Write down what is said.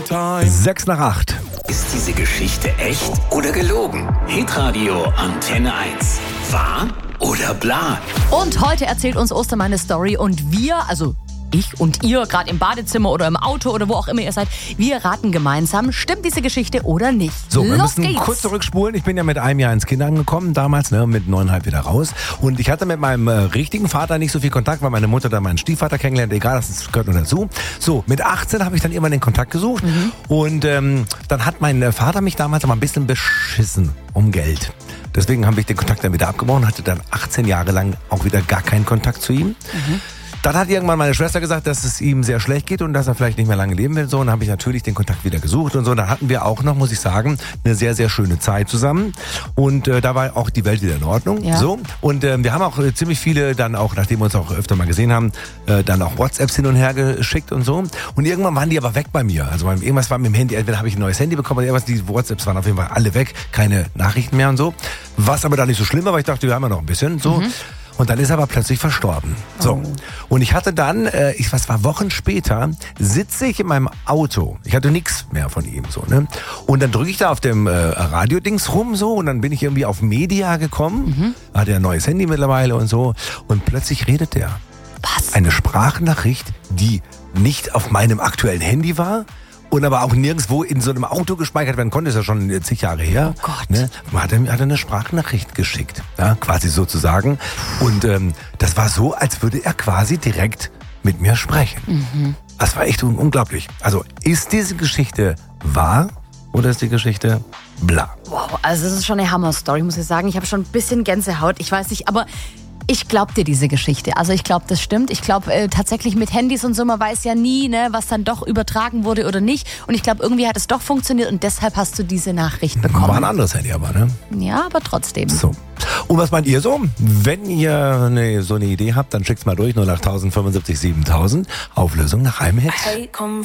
6 nach 8. Ist diese Geschichte echt oder gelogen? Hitradio Antenne 1. Wahr oder bla? Und heute erzählt uns Ostermann eine Story und wir, also ich und ihr, gerade im Badezimmer oder im Auto oder wo auch immer ihr seid, wir raten gemeinsam, stimmt diese Geschichte oder nicht. So, wir Los müssen geht's. kurz zurückspulen. Ich bin ja mit einem Jahr ins Kinderheim gekommen, damals, mit 9,5 wieder raus. Und ich hatte mit meinem richtigen Vater nicht so viel Kontakt, weil meine Mutter da meinen Stiefvater kennenlernt. Egal, das gehört nur dazu. So, mit 18 habe ich dann irgendwann den Kontakt gesucht. Und dann hat mein Vater mich damals aber ein bisschen beschissen um Geld. Deswegen habe ich den Kontakt dann wieder abgebrochen, hatte dann 18 Jahre lang auch wieder gar keinen Kontakt zu ihm. Dann hat irgendwann meine Schwester gesagt, dass es ihm sehr schlecht geht und dass er vielleicht nicht mehr lange leben will. So, und dann habe ich natürlich den Kontakt wieder gesucht und so. Dann hatten wir auch noch, muss ich sagen, eine sehr, sehr schöne Zeit zusammen. Und da war auch die Welt wieder in Ordnung. Ja. So. Und wir haben auch ziemlich viele dann auch, nachdem wir uns auch öfter mal gesehen haben, dann auch WhatsApps hin und her geschickt und so. Und irgendwann waren die aber weg bei mir. Also irgendwas war mit dem Handy, entweder habe ich ein neues Handy bekommen oder irgendwas, die WhatsApps waren auf jeden Fall alle weg, keine Nachrichten mehr und so. Was aber da nicht so schlimm war, weil ich dachte, wir haben ja noch ein bisschen so. Und dann ist er aber plötzlich verstorben. So. Und ich hatte dann, was war Wochen später, sitze ich in meinem Auto. Ich hatte nichts mehr von ihm, so, ne? Und dann drücke ich da auf dem Radiodings rum, so, und dann bin ich irgendwie auf Media gekommen. Hat er ein neues Handy mittlerweile und so. Und plötzlich redet der. Was? Eine Sprachnachricht, die nicht auf meinem aktuellen Handy war. Und aber auch nirgendwo in so einem Auto gespeichert werden konnte, ist ja schon zig Jahre her. Oh Gott. Ne? Hat er eine Sprachnachricht geschickt, ja, quasi sozusagen. Und das war so, als würde er quasi direkt mit mir sprechen. Das war echt unglaublich. Also ist diese Geschichte wahr oder ist die Geschichte bla? Wow, also das ist schon eine Hammer-Story, muss ich sagen. Ich habe schon ein bisschen Gänsehaut, ich weiß nicht, aber ich glaube dir diese Geschichte. Also ich glaube, das stimmt. Ich glaube tatsächlich mit Handys und so, man weiß ja nie, ne, was dann doch übertragen wurde oder nicht. Und ich glaube, irgendwie hat es doch funktioniert und deshalb hast du diese Nachricht bekommen. War ein anderes Handy aber, ne? Ja, aber trotzdem. So. Und was meint ihr so? Wenn ihr so eine Idee habt, dann schickt's mal durch 08000 75 7000. Auflösung nach einem Hit. Hey, komm